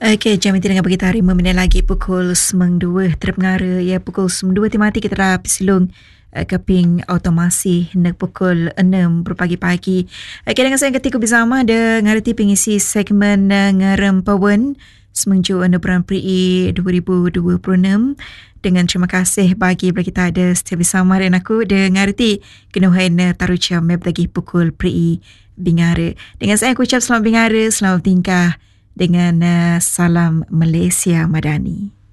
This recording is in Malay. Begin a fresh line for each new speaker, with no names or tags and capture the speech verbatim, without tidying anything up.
Okey, jam itu dengan berita hari meminat lagi pukul sembilan dua terpengara ya pukul sembilan dua timati kita dah pesilung uh, keping automasi nak pukul enam berpagi-pagi. Okey, dengan saya ketika bersama dengan reti pengisi segmen uh, ngarem pawen semenjak Anugerah P R I dua ribu dua puluh enam. Dengan terima kasih bagi bila kita ada setiap bersama dengan aku dengan reti kenuhan uh, taruh jam bagi pukul P R I Bingara. Dengan saya aku ucap selamat Bingara, selamat tingkah dengan uh, salam Malaysia Madani.